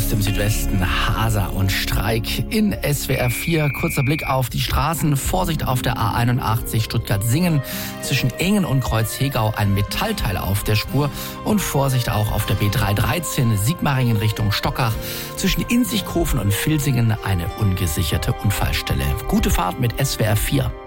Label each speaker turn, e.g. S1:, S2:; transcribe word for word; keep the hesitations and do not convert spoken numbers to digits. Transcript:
S1: aus dem Südwesten, Haaser und Streik in S W R vier. Kurzer Blick auf die Straßen. Vorsicht auf der A einundachtzig Stuttgart-Singen. Zwischen Engen und Kreuz-Hegau ein Metallteil auf der Spur. Und Vorsicht auch auf der B dreihundertdreizehn Sigmaringen Richtung Stockach. Zwischen Inzigkofen und Vilsingen eine ungesicherte Unfallstelle. Gute Fahrt mit S W R vier.